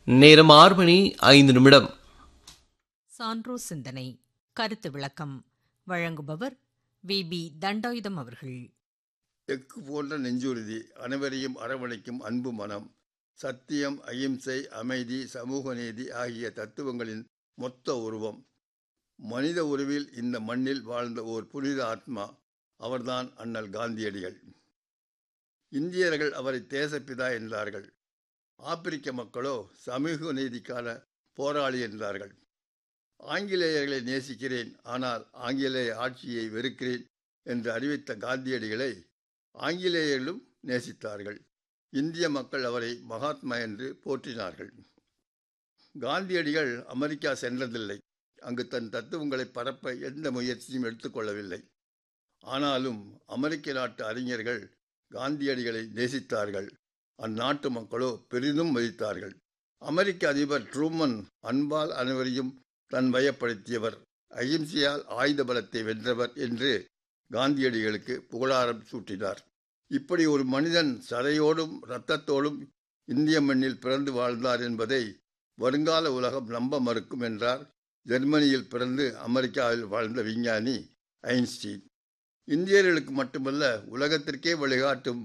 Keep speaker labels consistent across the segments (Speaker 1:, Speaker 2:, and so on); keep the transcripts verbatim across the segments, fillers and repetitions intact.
Speaker 1: நேரம் ஆறு மணி ஐந்து நிமிடம்.
Speaker 2: சான்றோ சிந்தனை கருத்து விளக்கம் வழங்குபவர் வி பி தண்டாயுதம் அவர்கள்.
Speaker 3: எக்கு போன்ற நெஞ்சுறுதி, அனைவரையும் அரவணைக்கும் அன்பு மனம், சத்தியம், அகிம்சை, அமைதி, சமூக நீதி ஆகிய தத்துவங்களின் மொத்த உருவம். மனித உருவில் இந்த மண்ணில் வாழ்ந்த ஓர் புனித ஆத்மா. அவர்தான் அண்ணல் காந்தியடிகள். இந்தியர்கள் அவரை தேசப்பிதா என்றார்கள். ஆப்பிரிக்க மக்களோ சமூக நீதிக்கான போராளி என்றார்கள். ஆங்கிலேயர்களை நேசிக்கிறேன், ஆனால் ஆங்கிலேய ஆட்சியை வெறுக்கிறேன் என்று அறிவித்த காந்தியடிகளை ஆங்கிலேயர்களும் நேசித்தார்கள். இந்திய மக்கள் அவரை மகாத்மா என்று போற்றினார்கள். காந்தியடிகள் அமெரிக்கா சென்றதில்லை. அங்கு தன் தத்துவங்களை பரப்ப எந்த முயற்சியும் எடுத்துக்கொள்ளவில்லை. ஆனாலும் அமெரிக்க நாட்டு அறிஞர்கள் காந்தியடிகளை நேசித்தார்கள். அந்நாட்டு மக்களோ பெரிதும் மதித்தார்கள். அமெரிக்க அதிபர் ட்ரூமன் அன்பால் அனைவரையும் தன் வயப்படுத்தியவர், அகிம்சையால் ஆயுத பலத்தை வென்றவர் என்று காந்தியடிகளுக்கு புகழாரம் சூட்டினார். இப்படி ஒரு மனிதன் சதையோடும் இரத்தத்தோடும் இந்திய மண்ணில் பிறந்து வாழ்ந்தார் என்பதை வருங்கால உலகம் நம்ப மறுக்கும் என்றார் ஜெர்மனியில் பிறந்து அமெரிக்காவில் வாழ்ந்த விஞ்ஞானி ஐன்ஸ்டீன். இந்தியர்களுக்கு மட்டுமல்ல, உலகத்திற்கே வழிகாட்டும்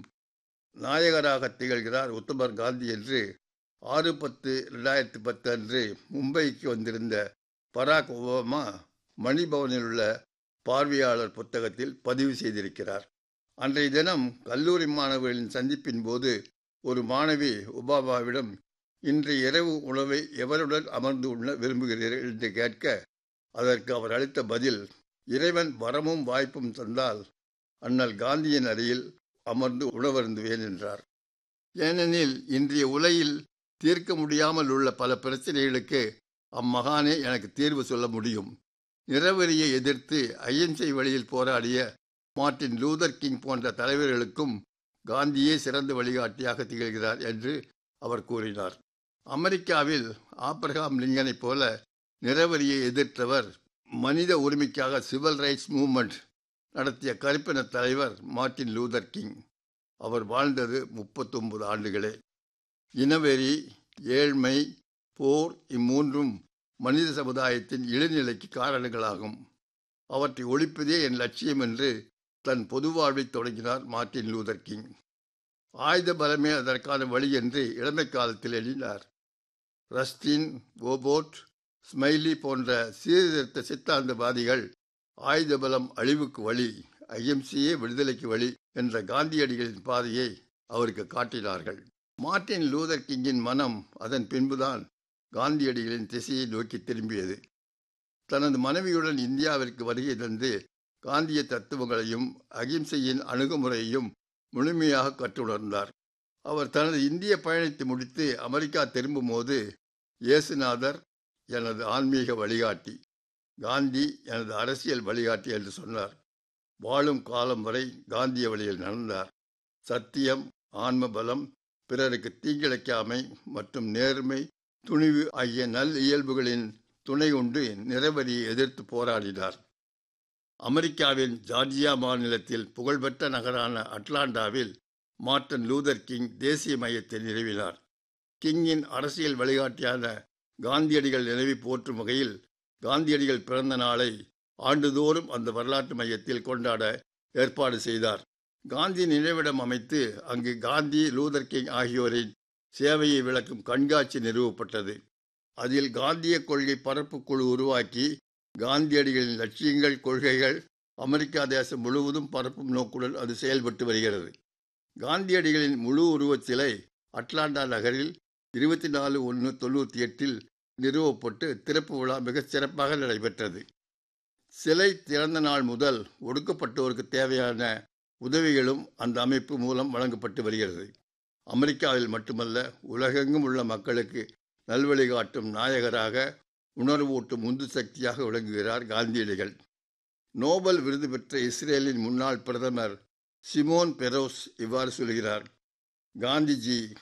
Speaker 3: நாயகராக திகழ்கிறார் உத்தமர் காந்தி என்று ஆறு பத்து ரெண்டாயிரத்தி பத்து அன்று மும்பைக்கு வந்திருந்த பராக் ஒபாமா மணிபவனில் உள்ள பார்வையாளர் புத்தகத்தில் பதிவு செய்திருக்கிறார். அன்றைய தினம் கல்லூரி மாணவர்களின் சந்திப்பின் போது ஒரு மாணவி ஒபாமாவிடம், இன்றைய இரவு உணவை எவருடன் அமர்ந்து உண்ண விரும்புகிறீர்கள் என்று கேட்க, அதற்கு அவர் அளித்த பதில், இறைவன் வரமும் வாய்ப்பும் தந்தால் அண்ணல் காந்தியின் அருகில் அமர்ந்து உணவருந்துவேன் என்றார். ஏனெனில் இன்றைய உலகில் தீர்க்க முடியாமல் உள்ள பல பிரச்சனைகளுக்கு அம்மகானே எனக்கு தீர்வு சொல்ல முடியும். நிறவெறியை எதிர்த்து அகிம்சை வழியில் போராடிய மார்ட்டின் லூதர் கிங் போன்ற தலைவர்களுக்கும் காந்தியே சிறந்த வழிகாட்டியாக திகழ்கிறார் என்று அவர் கூறினார். அமெரிக்காவில் ஆப்ரஹாம் லிங்கனைப் போல நிறவெறியை எதிர்த்தவர், மனித உரிமைக்காக சிவில் ரைட்ஸ் மூவ்மெண்ட் நடத்திய கருப்பின தலைவர் மார்ட்டின் லூதர் கிங். அவர் வாழ்ந்தது முப்பத்தொன்பது ஆண்டுகளே. இனவெறி, ஏழ்மை, போர் இம்மூன்றும் மனித சமுதாயத்தின் இளைநிலைக்கு காரணங்களாகும். அவற்றை ஒழிப்பதே என் லட்சியம் என்று தன் பொது வாழ்வை தொடங்கினார் மார்ட்டின் லூதர் கிங். ஆயுத பலமே அதற்கான வழி என்று இளமை காலத்தில் எண்ணினார். ரஸ்டின், ஓபோட், ஸ்மைலி போன்ற சீர்திருத்த சித்தாந்தவாதிகள் ஆயுத பலம் அழிவுக்கு வழி, அகிம்சையே விடுதலைக்கு வழி என்ற காந்தியடிகளின் பாதையை அவருக்கு காட்டினார்கள். மார்ட்டின் லூதர் கிங்கின் மனம் அதன் பின்புதான் காந்தியடிகளின் திசையை நோக்கி திரும்பியது. தனது மனைவியுடன் இந்தியாவிற்கு வருகை தந்து காந்திய தத்துவங்களையும் அகிம்சையின் அணுகுமுறையையும் முழுமையாக கற்றுணர்ந்தார். அவர் தனது இந்திய பயணத்தை முடித்து அமெரிக்கா திரும்பும் போது, இயேசுநாதர் எனது ஆன்மீக வழிகாட்டி, காந்தி எனது அரசியல் வழிகாட்டி என்று சொன்னார். வாழும் காலம் வரை காந்திய வழியில் நடந்தார். சத்தியம், ஆன்ம பலம், பிறருக்கு தீங்கிழைக்காமை மற்றும் நேர்மை, துணிவு ஆகிய நல் இயல்புகளின் துணை கொண்டு நிறவெறியை எதிர்த்து போராடினார். அமெரிக்காவின் ஜார்ஜியா மாநிலத்தில் புகழ்பெற்ற நகரான அட்லாண்டாவில் மார்ட்டின் லூதர் கிங் தேசிய மையத்தை நிறுவினார். கிங்கின் அரசியல் வழிகாட்டியான காந்தியடிகள் நினைவை போற்றும் வகையில் காந்தியடிகள் பிறந்த நாளை ஆண்டுதோறும் அந்த வரலாற்று மையத்தில் கொண்டாட ஏற்பாடு செய்தார். காந்தி நினைவிடம் அமைத்து அங்கு காந்தி, லூதர் கிங் ஆகியோரின் சேவையை விளக்கும் கண்காட்சி நிறுவப்பட்டது. அதில் காந்திய கொள்கை பரப்பு குழு உருவாக்கி காந்தியடிகளின் லட்சியங்கள், கொள்கைகள் அமெரிக்கா தேசம் முழுவதும் பரப்பும் நோக்குடன் அது செயல்பட்டு வருகிறது. காந்தியடிகளின் முழு உருவச் சிலை அட்லாண்டா நகரில் இருபத்தி நாலு ஒன்று தொண்ணூற்றி எட்டில் நிறுவப்பட்டு திறப்பு விழா மிகச் சிறப்பாக நடைபெற்றது. சிலை திறந்த நாள் முதல் ஒடுக்கப்பட்டோருக்கு தேவையான உதவிகளும் அந்த அமைப்பு மூலம் வழங்கப்பட்டு வருகிறது. அமெரிக்காவில் மட்டுமல்ல, உலகெங்கும் உள்ள மக்களுக்கு நல்வழி காட்டும் நாயகராக, உணர்வூட்டும் உந்து சக்தியாக விளங்குகிறார் காந்தியடிகள். நோபல் விருது பெற்ற இஸ்ரேலின் முன்னாள் பிரதமர் சிமோன் பெரோஸ் இவ்வாறு சொல்கிறார், காந்திஜி